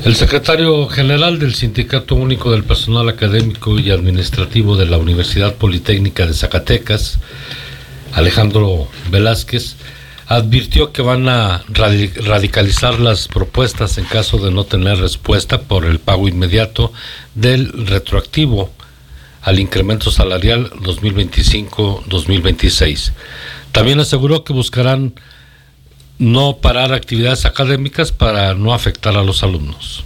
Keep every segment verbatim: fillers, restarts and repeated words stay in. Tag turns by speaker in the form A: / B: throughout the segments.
A: El secretario general del Sindicato Único del Personal Académico y Administrativo de la Universidad Politécnica de Zacatecas, Alejandro Velázquez, advirtió que van a radicalizar las propuestas en caso de no tener respuesta por el pago inmediato del retroactivo al incremento salarial dos mil veinticinco dos mil veintiséis. También aseguró que buscarán no parar actividades académicas para no afectar a los alumnos.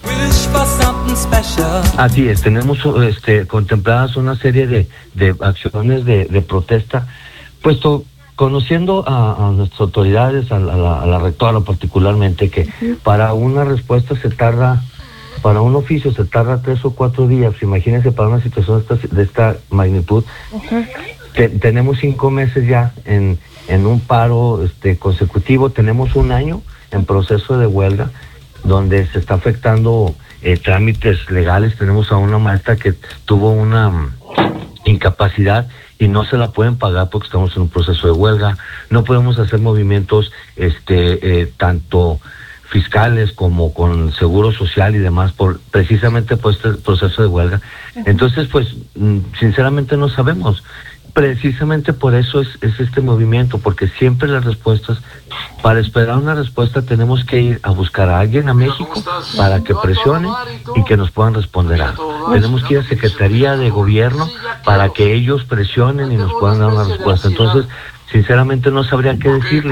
B: Así es, tenemos este, contempladas una serie de, de acciones de, de protesta, puesto conociendo a, a nuestras autoridades, a la, a la rectora particularmente, que uh-huh. para una respuesta se tarda, para un oficio se tarda tres o cuatro días. Imagínense para una situación de esta, de esta magnitud. Uh-huh. Te, tenemos cinco meses ya en en un paro este consecutivo, tenemos un año en proceso de huelga, donde se está afectando eh, trámites legales. Tenemos a una maestra que tuvo una um, incapacidad y no se la pueden pagar porque estamos en un proceso de huelga. No podemos hacer movimientos este eh, tanto fiscales como con seguro social y demás, por precisamente por este proceso de huelga. Entonces, pues, sinceramente no sabemos. Precisamente por eso es, es este movimiento, porque siempre las respuestas, para esperar una respuesta tenemos que ir a buscar a alguien a México para que presione y que nos puedan responder algo. Tenemos que ir a Secretaría de Gobierno para que ellos presionen y nos puedan dar una respuesta. Entonces, sinceramente no sabría qué decirle.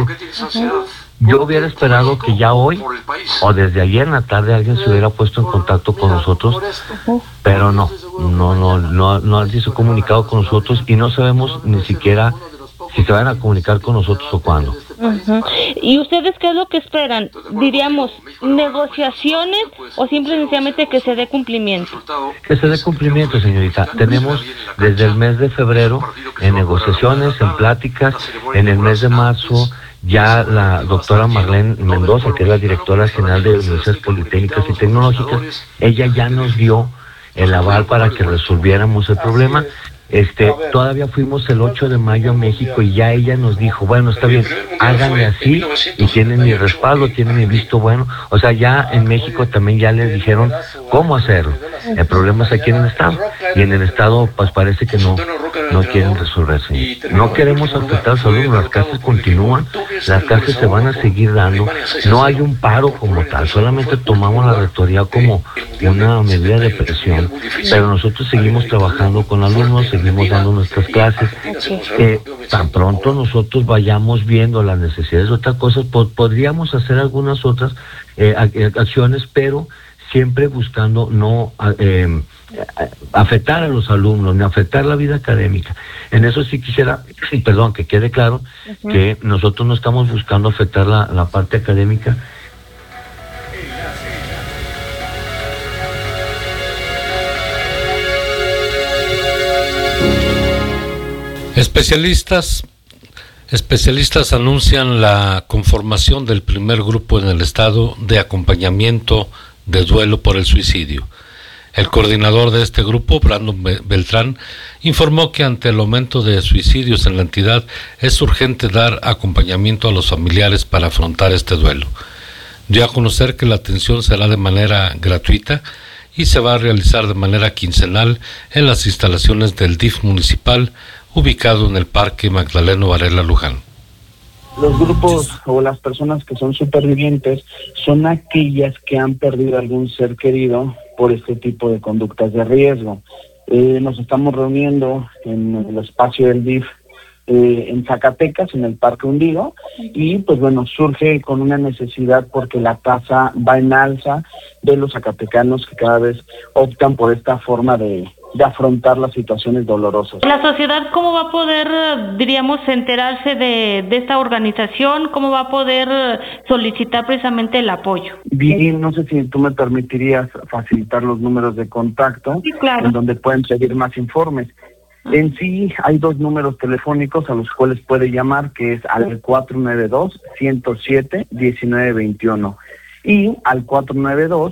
B: Yo hubiera esperado que ya hoy o desde ayer en la tarde alguien se hubiera puesto en contacto con nosotros, pero no, no, no, no, no han sido comunicado con nosotros y no sabemos ni siquiera si se van a comunicar con nosotros o cuándo.
C: Uh-huh. ¿Y ustedes qué es lo que esperan? Diríamos, ¿negociaciones o simple y sencillamente que se dé cumplimiento?
B: Que se dé cumplimiento, señorita. Tenemos desde el mes de febrero en negociaciones, en pláticas, en el mes de marzo. Ya la doctora Marlene Mendoza, que es la directora general de Universidades Politécnicas y Tecnológicas, ella ya nos dio el aval para que resolviéramos el problema. Este, todavía fuimos el ocho de mayo a México y ya ella nos dijo, bueno, está bien, háganle así, y tienen mi respaldo, tienen mi visto bueno. O sea, ya en México también ya les dijeron cómo hacerlo. El problema es aquí en el Estado, y en el Estado pues parece que no no quieren resolverse. No queremos afectar a los alumnos, las clases continúan, las clases se van a seguir dando, no hay un paro como tal, solamente tomamos la rectoría como una medida de presión, pero nosotros seguimos trabajando con alumnos, seguimos dando nuestras clases. Eh, tan pronto nosotros vayamos viendo las necesidades de otras cosas, po- podríamos hacer algunas otras eh, acciones, pero siempre buscando no eh, afectar a los alumnos, ni afectar la vida académica. En eso sí quisiera, perdón, que quede claro uh-huh. que nosotros no estamos buscando afectar la, la parte académica.
A: Especialistas Especialistas anuncian la conformación del primer grupo en el estado de acompañamiento de duelo por el suicidio. El coordinador de este grupo, Brandon Beltrán, informó que ante el aumento de suicidios en la entidad es urgente dar acompañamiento a los familiares para afrontar este duelo. Dio a conocer que la atención será de manera gratuita y se va a realizar de manera quincenal en las instalaciones del D I F municipal ubicado en el Parque Magdaleno Varela Luján.
D: Los grupos o las personas que son supervivientes son aquellas que han perdido algún ser querido por este tipo de conductas de riesgo. Eh, nos estamos reuniendo en el espacio del D I F eh, en Zacatecas, en el Parque Hundido, y pues bueno, surge con una necesidad porque la tasa va en alza de los zacatecanos que cada vez optan por esta forma de de afrontar las situaciones dolorosas.
C: ¿La sociedad cómo va a poder, diríamos, enterarse de, de esta organización? ¿Cómo va a poder solicitar precisamente el apoyo?
D: Bien, no sé si tú me permitirías facilitar los números de contacto,
C: sí, claro,
D: en donde pueden pedir más informes. En sí, hay dos números telefónicos a los cuales puede llamar, que es al cuatro nueve dos, uno cero siete, uno nueve dos uno y al cuatro nueve dos,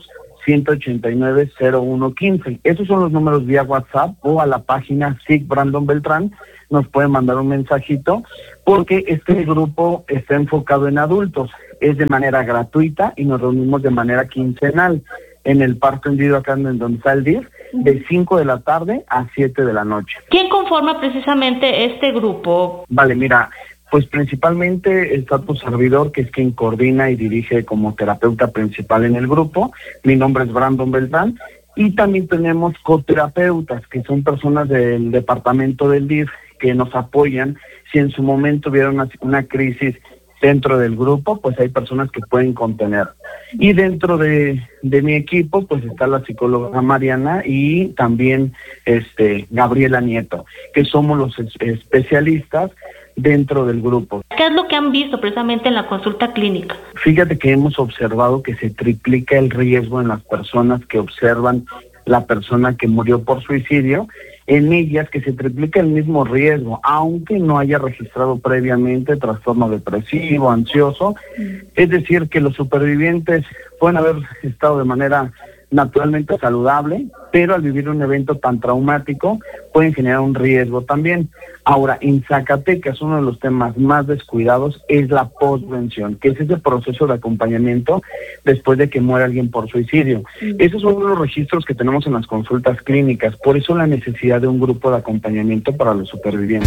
D: ciento ochenta y nueve, cero uno quince. Esos son los números vía WhatsApp o a la página S I C Brandon Beltrán. Nos pueden mandar un mensajito porque este grupo está enfocado en adultos. Es de manera gratuita y nos reunimos de manera quincenal en el Parque Hundido acá en donde está el D I F, de cinco de la tarde a siete de la noche.
C: ¿Quién conforma precisamente este grupo?
D: Vale, mira, pues principalmente está tu servidor, que es quien coordina y dirige como terapeuta principal en el grupo. Mi nombre es Brandon Beltrán. Y también tenemos coterapeutas, que son personas del departamento del D I F que nos apoyan. Si en su momento hubiera una, una crisis dentro del grupo, pues hay personas que pueden contener. Y dentro de, de mi equipo, pues está la psicóloga Mariana y también este Gabriela Nieto, que somos los es- especialistas dentro del grupo.
C: ¿Qué es lo que han visto precisamente en la consulta clínica?
D: Fíjate que hemos observado que se triplica el riesgo en las personas que observan la persona que murió por suicidio, en ellas que se triplica el mismo riesgo, aunque no haya registrado previamente trastorno depresivo, ansioso. Es decir, que los supervivientes pueden haber estado de manera naturalmente saludable, pero al vivir un evento tan traumático pueden generar un riesgo también. Ahora, en Zacatecas, uno de los temas más descuidados es la postvención, que es ese proceso de acompañamiento después de que muere alguien por suicidio. Esos son uno de los registros que tenemos en las consultas clínicas, por eso la necesidad de un grupo de acompañamiento para los supervivientes.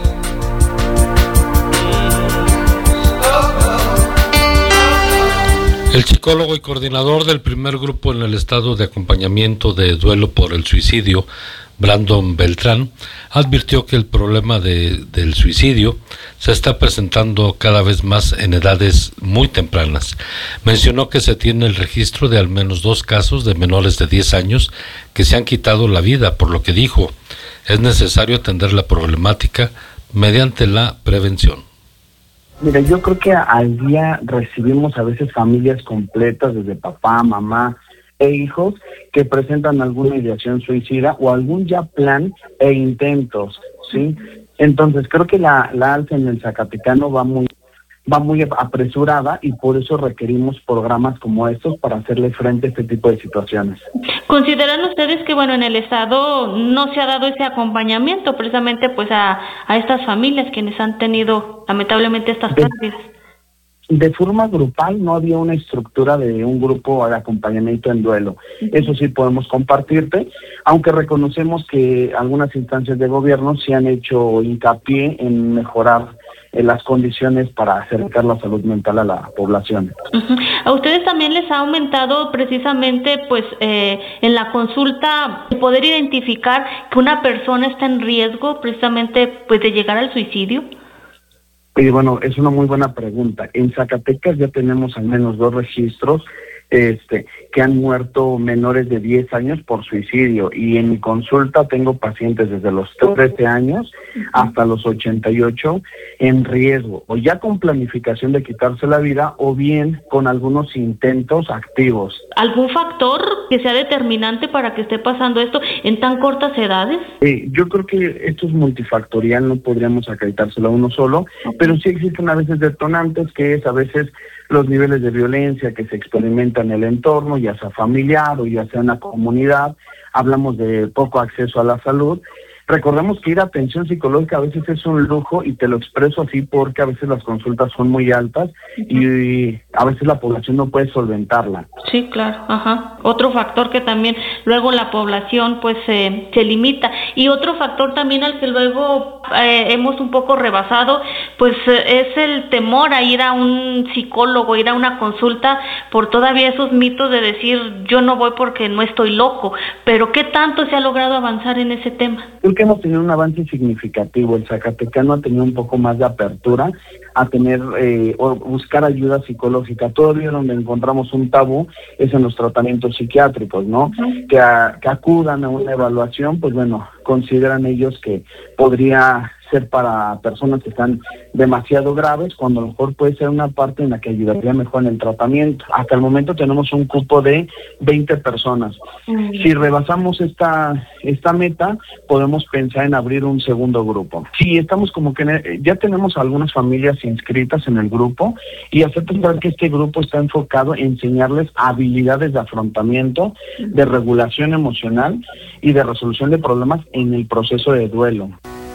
A: El psicólogo y coordinador del primer grupo en el estado de acompañamiento de duelo por el suicidio, Brandon Beltrán, advirtió que el problema de, del suicidio se está presentando cada vez más en edades muy tempranas. Mencionó que se tiene el registro de al menos dos casos de menores de diez años que se han quitado la vida, por lo que dijo, es necesario atender la problemática mediante la prevención.
D: Mira, yo creo que al día recibimos a veces familias completas, desde papá, mamá e hijos, que presentan alguna ideación suicida o algún ya plan e intentos, ¿sí? Entonces, creo que la, la alza en el zacatecano va muy va muy apresurada y por eso requerimos programas como estos para hacerle frente a este tipo de situaciones.
C: ¿Consideran ustedes que, bueno, en el estado no se ha dado ese acompañamiento precisamente pues a, a estas familias quienes han tenido lamentablemente estas
D: de,
C: pérdidas?
D: De forma grupal no había una estructura de un grupo de acompañamiento en duelo. Uh-huh. Eso sí podemos compartirte, aunque reconocemos que algunas instancias de gobierno sí han hecho hincapié en mejorar eh, las condiciones para acercar la salud mental a la población.
C: Uh-huh. ¿A ustedes también les ha aumentado precisamente pues eh, en la consulta poder identificar que una persona está en riesgo precisamente pues de llegar al suicidio?
D: Y bueno, es una muy buena pregunta. En Zacatecas ya tenemos al menos dos registros este, que han muerto menores de diez años por suicidio, y en mi consulta tengo pacientes desde los trece años hasta los ochenta y ocho en riesgo, o ya con planificación de quitarse la vida o bien con algunos intentos activos.
C: ¿Algún factor que sea determinante para que esté pasando esto en tan cortas edades?
D: Eh, yo creo que esto es multifactorial, no podríamos acreditárselo a uno solo, okay. Pero sí existen a veces detonantes, que es a veces los niveles de violencia que se experimentan en el entorno, ya sea familiar o ya sea en la comunidad. Hablamos de poco acceso a la salud. Recordemos que ir a atención psicológica a veces es un lujo, y te lo expreso así porque a veces las consultas son muy altas y a veces la población no puede solventarla.
C: Sí, claro, ajá. Otro factor que también luego la población pues eh, se limita, y otro factor también al que luego eh, hemos un poco rebasado pues eh, es el temor a ir a un psicólogo, ir a una consulta por todavía esos mitos de decir yo no voy porque no estoy loco. Pero ¿qué tanto se ha logrado avanzar en ese tema?
D: Que hemos tenido un avance significativo. El zacatecano ha tenido un poco más de apertura a tener eh, o buscar ayuda psicológica. Todavía donde encontramos un tabú es en los tratamientos psiquiátricos, ¿no? Uh-huh. Que, a, que acudan a una evaluación, pues bueno, consideran ellos que podría ser para personas que están demasiado graves, cuando a lo mejor puede ser una parte en la que ayudaría mejor en el tratamiento. Hasta el momento tenemos un cupo de veinte personas. Mm. Si rebasamos esta esta meta, podemos pensar en abrir un segundo grupo. Sí, estamos como que ya tenemos algunas familias inscritas en el grupo y hacer pensar que este grupo está enfocado en enseñarles habilidades de afrontamiento, de regulación emocional y de resolución de problemas en el proceso de duelo.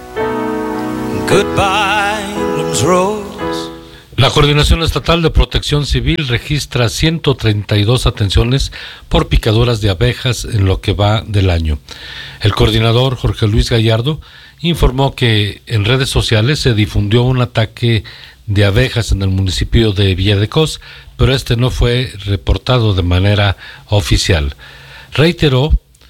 A: La Coordinación Estatal de Protección Civil registra ciento treinta y dos atenciones por picaduras de abejas en lo que va del año. El coordinador Jorge Luis Gallardo informó que en redes sociales se difundió un ataque de abejas en el municipio de Villa de Cos, pero este no fue reportado de manera oficial. Reiteró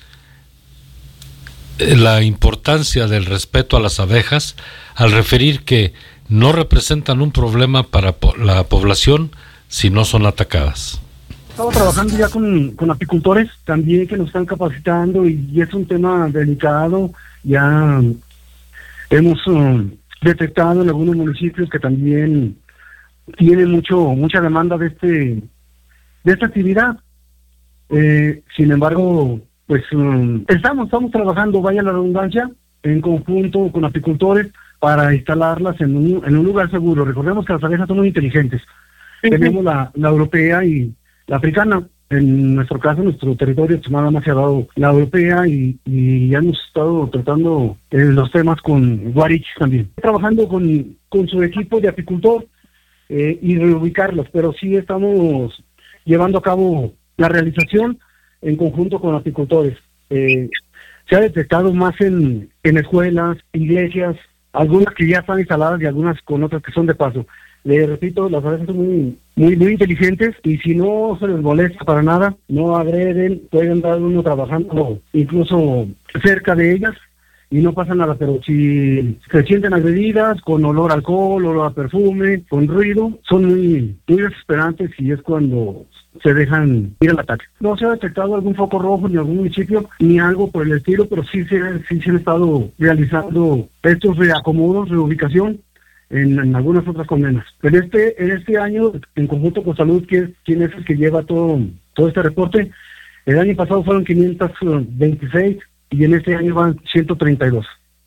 A: la importancia del respeto a las abejas al referir que no representan un problema para la población si no son atacadas.
E: Estamos trabajando ya con, con apicultores también que nos están capacitando y, y es un tema delicado. Ya hemos um, detectado en algunos municipios que también tienen mucho mucha demanda de este de esta actividad. Eh, sin embargo, pues um, estamos estamos trabajando, vaya la redundancia, en conjunto con apicultores para instalarlas en un, en un lugar seguro. Recordemos que las abejas son muy inteligentes. Uh-huh. Tenemos la, la europea y la africana. En nuestro caso, en nuestro territorio, pues nada más se ha dado la europea y, y ya hemos estado tratando eh, los temas con guariches también. Trabajando con, con su equipo de apicultor eh, y reubicarlos, pero sí estamos llevando a cabo la realización en conjunto con apicultores. Eh, se ha detectado más en, en escuelas, iglesias, algunas que ya están instaladas y algunas con otras que son de paso. Le repito, las abejas son muy, muy, muy inteligentes y si no se les molesta para nada, no agreden, pueden dar uno trabajando incluso cerca de ellas y no pasa nada, pero si se sienten agredidas con olor a alcohol, olor a perfume, con ruido, son muy, muy desesperantes y es cuando se dejan ir al ataque. No se ha detectado algún foco rojo en algún municipio ni algo por el estilo, pero sí se, sí se han estado realizando estos reacomodos, reubicación en, en algunas otras colmenas. Pero este, en este año, en conjunto con Salud, que es quien es el que lleva todo, todo este reporte, el año pasado fueron quinientos veintiséis y en este año van ciento treinta y dos.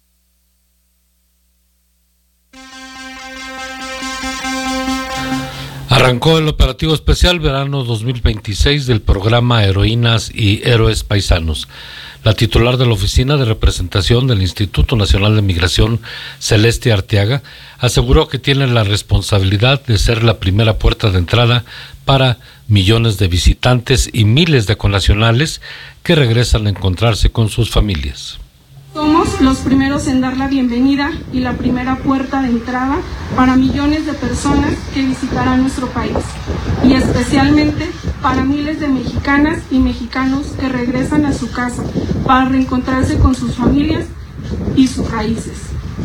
A: Arrancó el operativo especial verano dos mil veintiséis del programa Heroínas y Héroes Paisanos. La titular de la Oficina de Representación del Instituto Nacional de Migración, Celeste Arteaga, aseguró que tiene la responsabilidad de ser la primera puerta de entrada para millones de visitantes y miles de connacionales que regresan a encontrarse con sus familias.
F: Somos los primeros en dar la bienvenida y la primera puerta de entrada para millones de personas que visitarán nuestro país y especialmente para miles de mexicanas y mexicanos que regresan a su casa para reencontrarse con sus familias y sus raíces.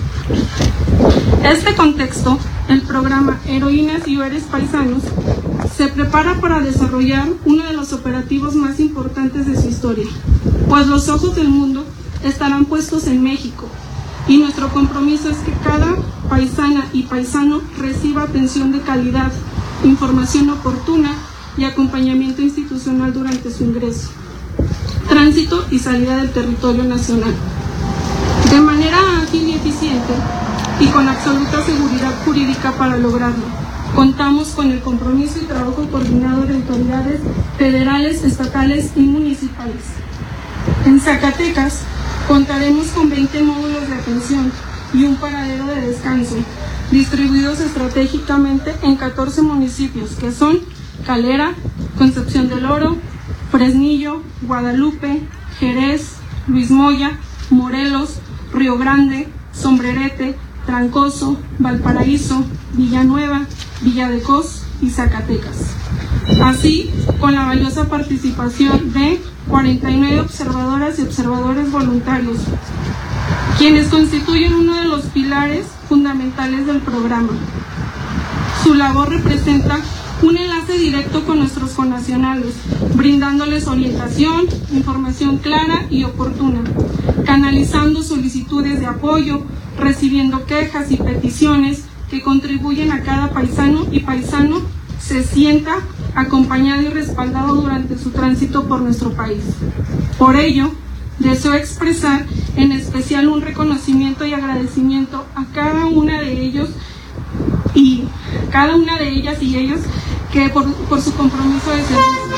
F: Este contexto, el programa Heroínas y Héroes Paisanos se prepara para desarrollar uno de los operativos más importantes de su historia, pues los ojos del mundo estarán puestos en México y nuestro compromiso es que cada paisana y paisano reciba atención de calidad, información oportuna y acompañamiento institucional durante su ingreso, tránsito y salida del territorio nacional. De manera ágil y eficiente y con absoluta seguridad jurídica para lograrlo, contamos con el compromiso y trabajo coordinado de autoridades federales, estatales y municipales. En Zacatecas, contaremos con veinte módulos de atención y un paradero de descanso, distribuidos estratégicamente en catorce municipios, que son Calera, Concepción del Oro, Fresnillo, Guadalupe, Jerez, Luis Moya, Morelos, Río Grande, Sombrerete, Trancoso, Valparaíso, Villanueva, Villa de Cos y Zacatecas. Así, con la valiosa participación de cuarenta y nueve observadoras y observadores voluntarios, quienes constituyen uno de los pilares fundamentales del programa. Su labor representa un enlace directo con nuestros connacionales, brindándoles orientación, información clara y oportuna, canalizando solicitudes de apoyo, recibiendo quejas y peticiones que contribuyen a cada paisano y paisano se sienta acompañado y respaldado durante su tránsito por nuestro país. Por ello, deseo expresar en especial un reconocimiento y agradecimiento a cada una de ellos y cada una de ellas y ellos que por, por su compromiso de servicio.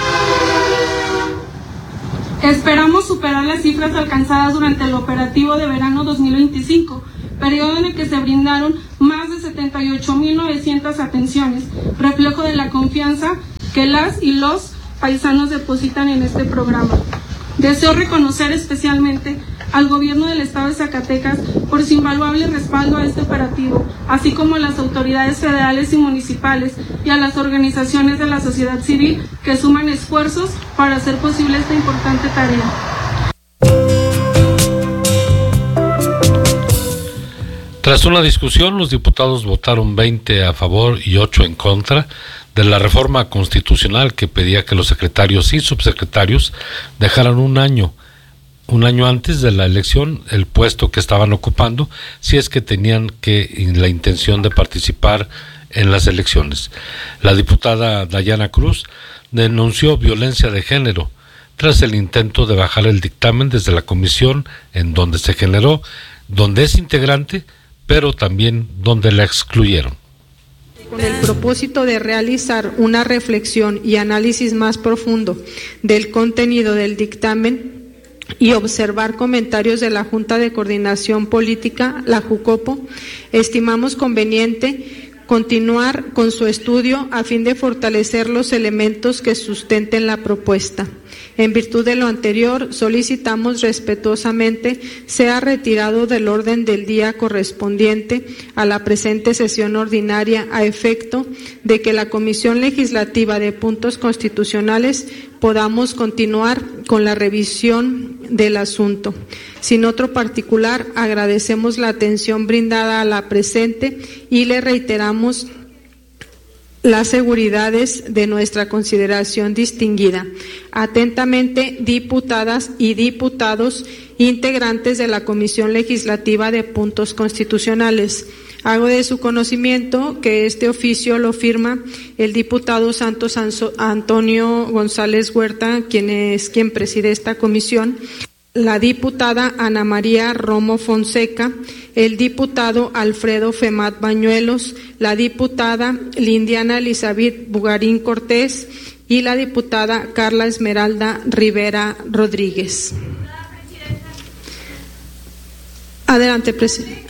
F: Esperamos superar las cifras alcanzadas durante el operativo de verano dos mil veinticinco, periodo en el que se brindaron más de setenta y ocho mil novecientas atenciones, reflejo de la confianza que las y los paisanos depositan en este programa. Deseo reconocer especialmente al gobierno del estado de Zacatecas por su invaluable respaldo a este operativo, así como a las autoridades federales y municipales y a las organizaciones de la sociedad civil que suman esfuerzos para hacer posible esta importante tarea.
A: Tras una discusión, los diputados votaron veinte a favor y ocho en contra de la reforma constitucional que pedía que los secretarios y subsecretarios dejaran un año, un año antes de la elección el puesto que estaban ocupando, si es que tenían que la intención de participar en las elecciones. La diputada Dayana Cruz denunció violencia de género tras el intento de bajar el dictamen desde la comisión en donde se generó, donde es integrante, pero también donde la excluyeron.
G: Con el propósito de realizar una reflexión y análisis más profundo del contenido del dictamen y observar comentarios de la Junta de Coordinación Política, la JUCOPO, estimamos conveniente continuar con su estudio a fin de fortalecer los elementos que sustenten la propuesta. En virtud de lo anterior, solicitamos respetuosamente sea retirado del orden del día correspondiente a la presente sesión ordinaria a efecto de que la Comisión Legislativa de Puntos Constitucionales podamos continuar con la revisión del asunto. Sin otro particular, agradecemos la atención brindada a la presente y le reiteramos las seguridades de nuestra consideración distinguida. Atentamente, diputadas y diputados integrantes de la Comisión Legislativa de Puntos Constitucionales. Hago de su conocimiento que este oficio lo firma el diputado Santos Antonio González Huerta, quien es quien preside esta comisión, la diputada Ana María Romo Fonseca, el diputado Alfredo Femat Bañuelos, la diputada Lindiana Elizabeth Bugarín Cortés y la diputada Carla Esmeralda Rivera Rodríguez. Adelante, presidente.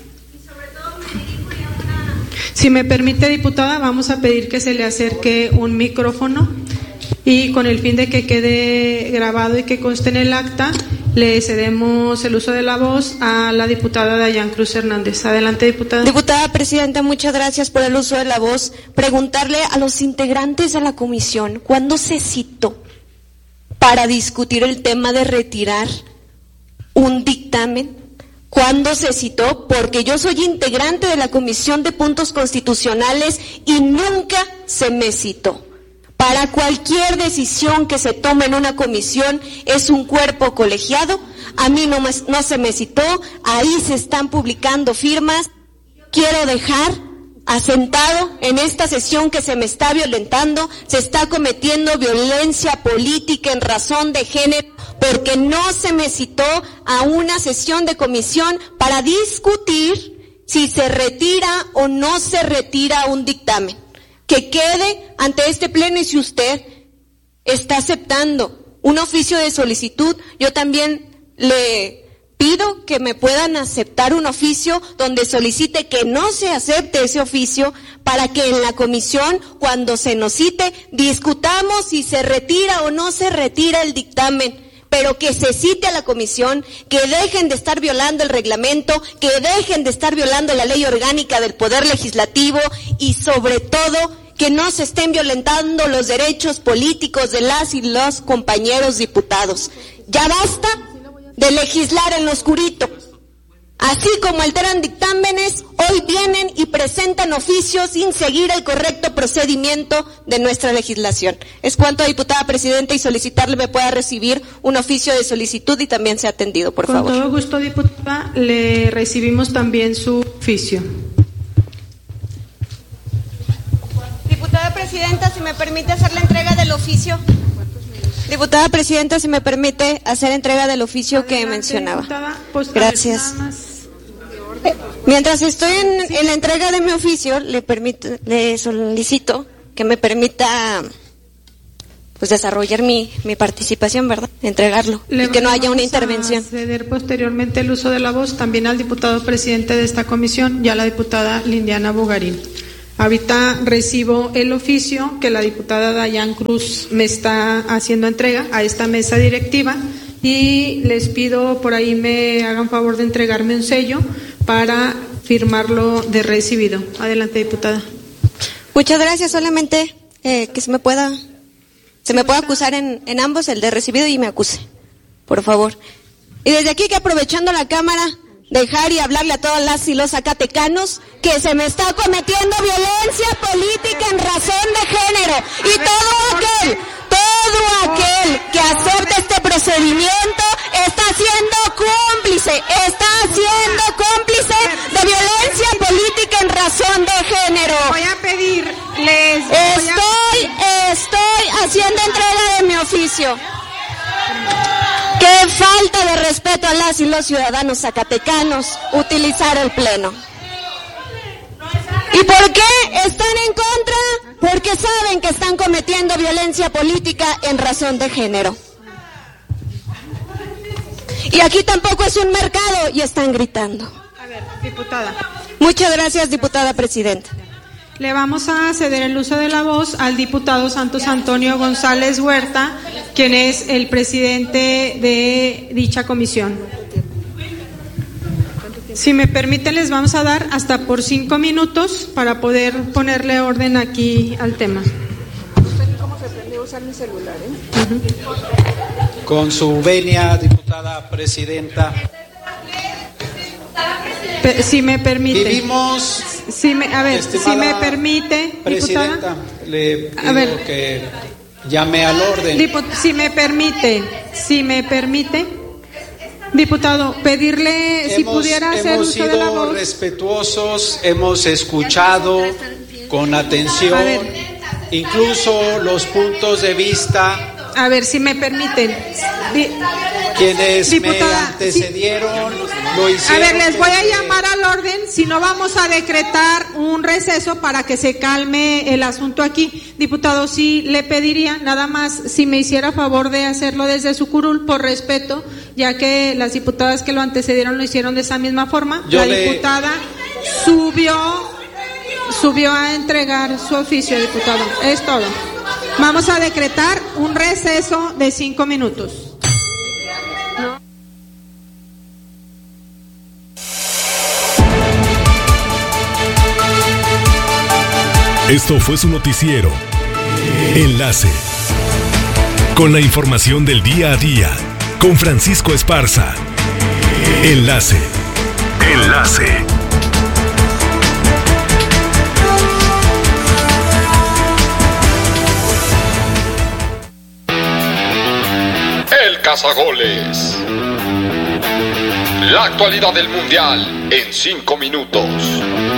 G: Si me permite, diputada, vamos a pedir que se le acerque un micrófono y con el fin de que quede grabado y que conste en el acta, le cedemos el uso de la voz a la diputada Dayan Cruz Hernández. Adelante, diputada.
H: Diputada presidenta, muchas gracias por el uso de la voz. Preguntarle a los integrantes de la comisión, ¿cuándo se citó para discutir el tema de retirar un dictamen? ¿Cuándo se citó? Porque yo soy integrante de la Comisión de Puntos Constitucionales y nunca se me citó. Para cualquier decisión que se tome en una comisión es un cuerpo colegiado. A mí no, me, no se me citó, ahí se están publicando firmas. Quiero dejar asentado en esta sesión que se me está violentando, se está cometiendo violencia política en razón de género, porque no se me citó a una sesión de comisión para discutir si se retira o no se retira un dictamen. Que quede ante este pleno, y si usted está aceptando un oficio de solicitud, yo también le pido que me puedan aceptar un oficio donde solicite que no se acepte ese oficio para que en la comisión, cuando se nos cite, discutamos si se retira o no se retira el dictamen. Pero que se cite a la comisión, que dejen de estar violando el reglamento, que dejen de estar violando la ley orgánica del Poder Legislativo y sobre todo que no se estén violentando los derechos políticos de las y los compañeros diputados. Ya basta de legislar en lo oscurito. así como alteran dictámenes, hoy vienen y presentan oficios sin seguir el correcto procedimiento de nuestra legislación. Es cuanto, diputada presidenta, y solicitarle me pueda recibir un oficio de solicitud y también sea atendido, por
G: Con
H: favor.
G: Con todo gusto, diputada, le recibimos también su oficio.
H: Diputada presidenta, si me permite hacer la entrega del oficio. Diputada presidenta, si me permite hacer entrega del oficio Adelante, que mencionaba. Diputada, pues, gracias. Mientras estoy en, en la entrega de mi oficio, le permito, le solicito que me permita pues desarrollar mi, mi participación, ¿verdad? Entregarlo le y que no haya una intervención.
G: A ceder posteriormente el uso de la voz también al diputado presidente de esta comisión y a la diputada Liliana Bogarín. Ahorita recibo el oficio que la diputada Dayan Cruz me está haciendo entrega a esta mesa directiva y les pido por ahí me hagan favor de entregarme un sello para firmarlo de recibido. Adelante, diputada.
H: Muchas gracias. Solamente eh, que se me pueda se me pueda acusar en, en ambos, el de recibido y me acuse, por favor. Y desde aquí que aprovechando la cámara, dejar y hablarle a todas las y los zacatecanos que se me está cometiendo violencia política en razón de género y todo aquel, todo aquel que acepte este procedimiento está siendo cómplice, está siendo cómplice de violencia política en razón de género.
G: Voy a pedirles.
H: Estoy, estoy haciendo entrega de mi oficio. Qué falta de respeto a las y los ciudadanos zacatecanos utilizar el pleno. ¿Y por qué están en contra? Porque saben que están cometiendo violencia política en razón de género. Y aquí tampoco es un mercado y están gritando.
G: A ver, diputada.
H: Muchas gracias, diputada presidenta.
G: Le vamos a ceder el uso de la voz al diputado Santos Antonio González Huerta, quien es el presidente de dicha comisión. Si me permiten, les vamos a dar hasta por cinco minutos para poder ponerle orden aquí al tema.
I: ¿Cómo se aprendió a usar mi celular, eh? Uh-huh. Con su venia, diputada presidenta.
G: Si me permite.
I: Vivimos.
G: Si me, a ver, si me permite,
I: presidenta,
G: diputada.
I: Le pido a ver, que llame al orden.
G: Diput, si me permite, si me permite, diputado, pedirle hemos, si pudiera hacer uso de la voz.
I: Hemos sido respetuosos, hemos escuchado con atención, incluso los puntos de vista.
G: A ver, si me permiten. Di,
I: quienes diputada, me antecedieron sí. lo hicieron.
G: A ver, les voy a llamar al orden, si no vamos a decretar un receso para que se calme el asunto aquí. Diputado, sí le pediría nada más si me hiciera favor de hacerlo desde su curul por respeto, ya que las diputadas que lo antecedieron lo hicieron de esa misma forma. Yo La le... diputada subió subió a entregar su oficio, diputado. Es todo. Vamos a decretar un receso de cinco minutos.
J: Esto fue su noticiero. Enlace. Con la información del día a día. Con Francisco Esparza. Enlace. Enlace.
K: El Cazagoles. La actualidad del Mundial en cinco minutos.